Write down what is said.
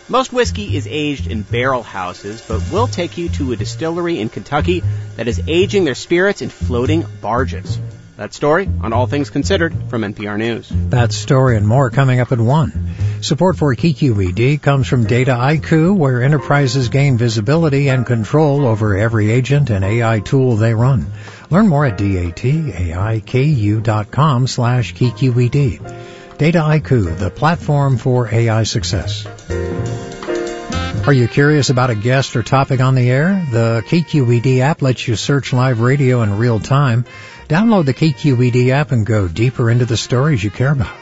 Most whiskey is aged in barrel houses, but we'll take you to a distillery in Kentucky that is aging their spirits in floating barges. That story on All Things Considered from NPR News. That story and more coming up at 1. Support for KQED comes from Dataiku, where enterprises gain visibility and control over every agent and AI tool they run. Learn more at dataiku.com/KQED. Dataiku, the platform for AI success. Are you curious about a guest or topic on the air? The KQED app lets you search live radio in real time. Download the KQED app and go deeper into the stories you care about.